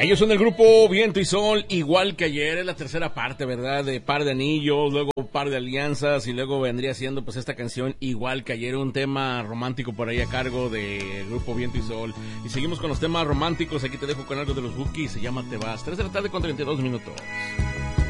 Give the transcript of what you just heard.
Ellos son del grupo Viento y Sol, igual que ayer, es la tercera parte, ¿verdad? De Par de Anillos, luego Par de Alianzas y luego vendría siendo pues esta canción igual que ayer, un tema romántico por ahí a cargo del grupo Viento y Sol. Y seguimos con los temas románticos, aquí te dejo con algo de los Bukis, se llama Te Vas, 3 de la tarde con 32 minutos.